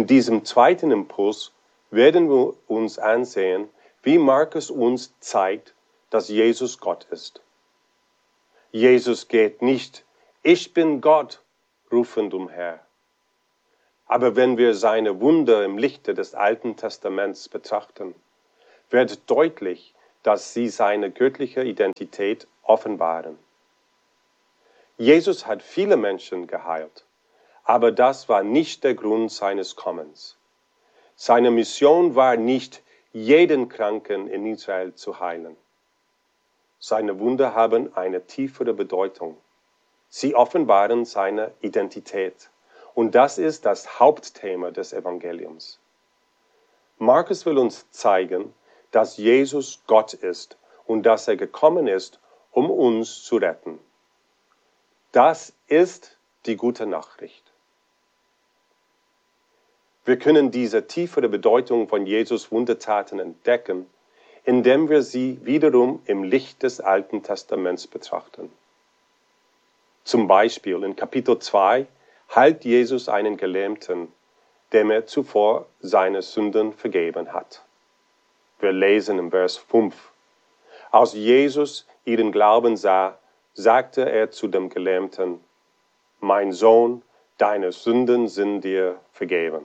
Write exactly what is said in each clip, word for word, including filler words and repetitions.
In diesem zweiten Impuls werden wir uns ansehen, wie Markus uns zeigt, dass Jesus Gott ist. Jesus geht nicht, ich bin Gott, rufend umher. Aber wenn wir seine Wunder im Lichte des Alten Testaments betrachten, wird deutlich, dass sie seine göttliche Identität offenbaren. Jesus hat viele Menschen geheilt, aber das war nicht der Grund seines Kommens. Seine Mission war nicht, jeden Kranken in Israel zu heilen. Seine Wunder haben eine tiefere Bedeutung. Sie offenbaren seine Identität. Und das ist das Hauptthema des Evangeliums. Markus will uns zeigen, dass Jesus Gott ist und dass er gekommen ist, um uns zu retten. Das ist die gute Nachricht. Wir können diese tiefere Bedeutung von Jesus' Wundertaten entdecken, indem wir sie wiederum im Licht des Alten Testaments betrachten. Zum Beispiel in Kapitel zwei heilt Jesus einen Gelähmten, dem er zuvor seine Sünden vergeben hat. Wir lesen im Vers fünf. Als Jesus ihren Glauben sah, sagte er zu dem Gelähmten, mein Sohn, deine Sünden sind dir vergeben.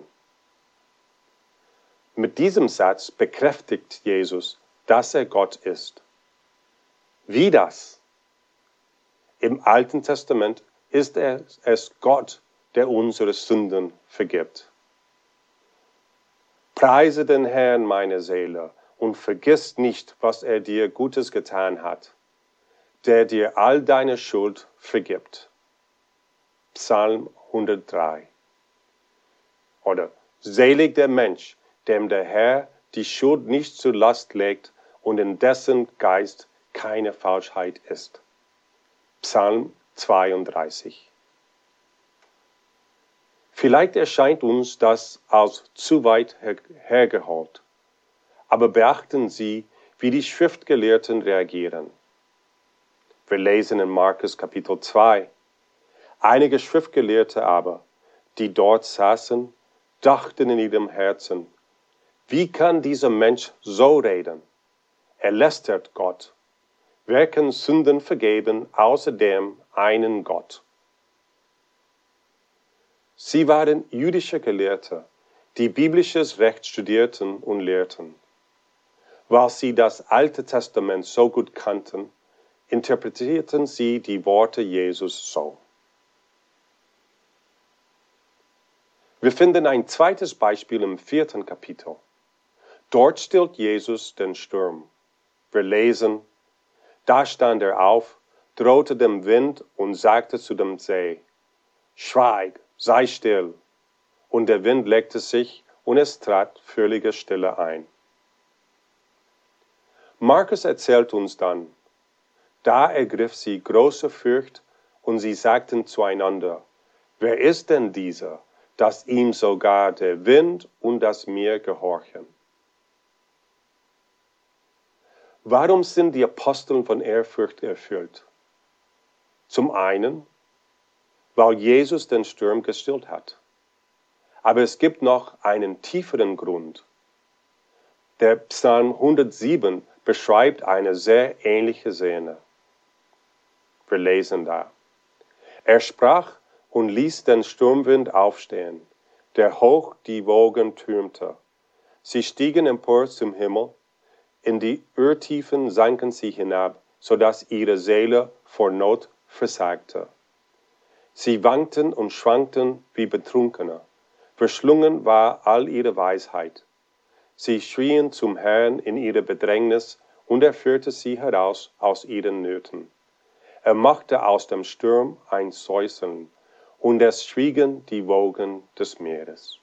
Mit diesem Satz bekräftigt Jesus, dass er Gott ist. Wie das? Im Alten Testament ist es Gott, der unsere Sünden vergibt. Preise den Herrn, meine Seele, und vergiss nicht, was er dir Gutes getan hat, der dir all deine Schuld vergibt. Psalm hundertdrei. Oder selig der Mensch, dem der Herr die Schuld nicht zur Last legt und in dessen Geist keine Falschheit ist. Psalm zweiunddreißig. Vielleicht erscheint uns das als zu weit her hergeholt, aber beachten Sie, wie die Schriftgelehrten reagieren. Wir lesen in Markus Kapitel zwei. Einige Schriftgelehrte aber, die dort saßen, dachten in ihrem Herzen, wie kann dieser Mensch so reden? Er lästert Gott. Wer kann Sünden vergeben, außer dem einen Gott? Sie waren jüdische Gelehrte, die biblisches Recht studierten und lehrten. Weil sie das Alte Testament so gut kannten, interpretierten sie die Worte Jesus so. Wir finden ein zweites Beispiel im vierten Kapitel. Dort stillt Jesus den Sturm. Wir lesen, da stand er auf, drohte dem Wind und sagte zu dem See, schweig, sei still. Und der Wind legte sich und es trat völlige Stille ein. Markus erzählt uns dann, da ergriff sie große Furcht und sie sagten zueinander, wer ist denn dieser, dass ihm sogar der Wind und das Meer gehorchen? Warum sind die Apostel von Ehrfurcht erfüllt? Zum einen, weil Jesus den Sturm gestillt hat. Aber es gibt noch einen tieferen Grund. Der Psalm hundertsieben beschreibt eine sehr ähnliche Szene. Wir lesen da. Er sprach und ließ den Sturmwind aufstehen, der hoch die Wogen türmte. Sie stiegen empor zum Himmel, in die Urtiefen sanken sie hinab, so dass ihre Seele vor Not versagte. Sie wankten und schwankten wie Betrunkene. Verschlungen war all ihre Weisheit. Sie schrien zum Herrn in ihrer Bedrängnis, und er führte sie heraus aus ihren Nöten. Er machte aus dem Sturm ein Säuseln, und es schwiegen die Wogen des Meeres.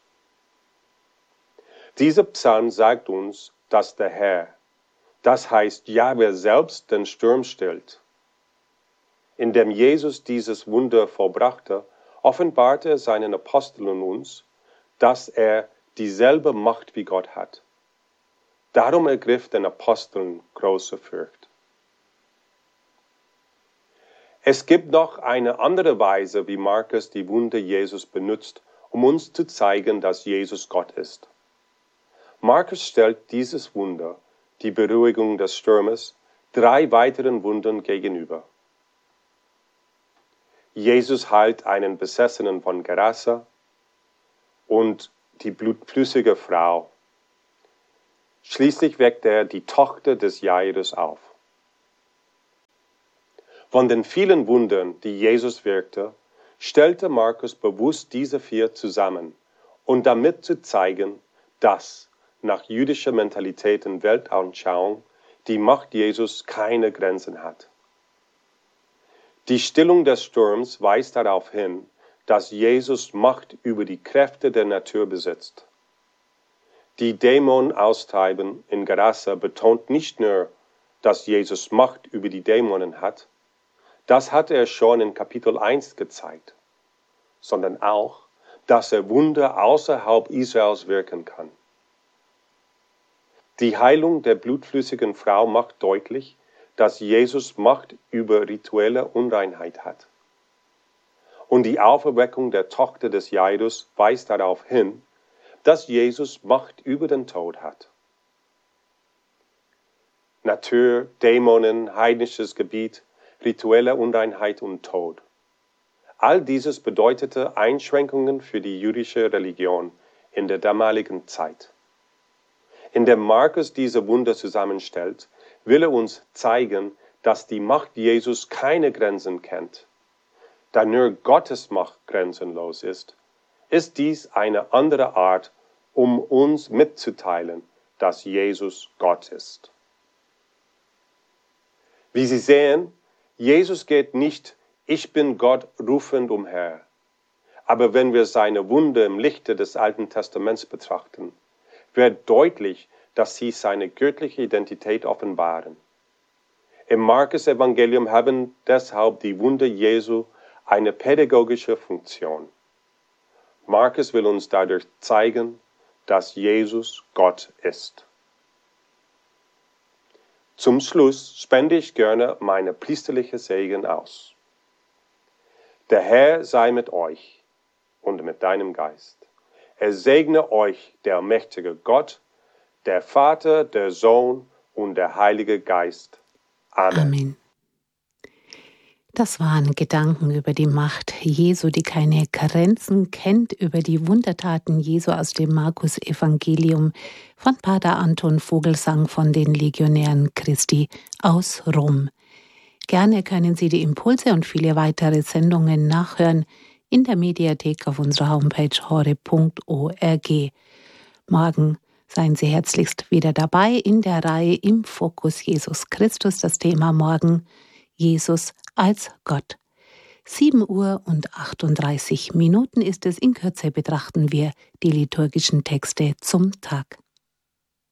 Dieser Psalm sagt uns, dass der Herr, das heißt Jahwe selbst, den Sturm stillt. Indem Jesus dieses Wunder vollbrachte, offenbarte er seinen Aposteln uns, dass er dieselbe Macht wie Gott hat. Darum ergriff den Aposteln große Furcht. Es gibt noch eine andere Weise, wie Markus die Wunder Jesus benutzt, um uns zu zeigen, dass Jesus Gott ist. Markus stellt dieses Wunder, die Beruhigung des Sturmes, drei weiteren Wundern gegenüber. Jesus heilt einen Besessenen von Gerasa und die blutflüssige Frau. Schließlich weckt er die Tochter des Jairus auf. Von den vielen Wundern, die Jesus wirkte, stellte Markus bewusst diese vier zusammen, um damit zu zeigen, dass nach jüdischer Mentalität und Weltanschauung die Macht Jesus keine Grenzen hat. Die Stillung des Sturms weist darauf hin, dass Jesus Macht über die Kräfte der Natur besitzt. Die Dämonenaustreiben in Gerasa betont nicht nur, dass Jesus Macht über die Dämonen hat, das hat er schon in Kapitel eins gezeigt, sondern auch, dass er Wunder außerhalb Israels wirken kann. Die Heilung der blutflüssigen Frau macht deutlich, dass Jesus Macht über rituelle Unreinheit hat. Und die Auferweckung der Tochter des Jairus weist darauf hin, dass Jesus Macht über den Tod hat. Natur, Dämonen, heidnisches Gebiet, rituelle Unreinheit und Tod. All dieses bedeutete Einschränkungen für die jüdische Religion in der damaligen Zeit. Indem Markus diese Wunder zusammenstellt, will er uns zeigen, dass die Macht Jesus keine Grenzen kennt. Da nur Gottes Macht grenzenlos ist, ist dies eine andere Art, um uns mitzuteilen, dass Jesus Gott ist. Wie Sie sehen, Jesus geht nicht, ich bin Gott, rufend umher. Aber wenn wir seine Wunder im Lichte des Alten Testaments betrachten, wird deutlich, dass sie seine göttliche Identität offenbaren. Im Markus-Evangelium haben deshalb die Wunder Jesu eine pädagogische Funktion. Markus will uns dadurch zeigen, dass Jesus Gott ist. Zum Schluss spende ich gerne meine priesterliche Segen aus. Der Herr sei mit euch und mit deinem Geist. Er segne euch, der mächtige Gott, der Vater, der Sohn und der Heilige Geist. Amen. Amen. Das waren Gedanken über die Macht Jesu, die keine Grenzen kennt, über die Wundertaten Jesu aus dem Markus-Evangelium von Pater Anton Vogelsang von den Legionären Christi aus Rom. Gerne können Sie die Impulse und viele weitere Sendungen nachhören in der Mediathek auf unserer Homepage horeb punkt org. Morgen seien Sie herzlichst wieder dabei in der Reihe Im Fokus Jesus Christus. Das Thema morgen: Jesus als Gott. sieben Uhr und achtunddreißig Minuten ist es. In Kürze betrachten wir die liturgischen Texte zum Tag.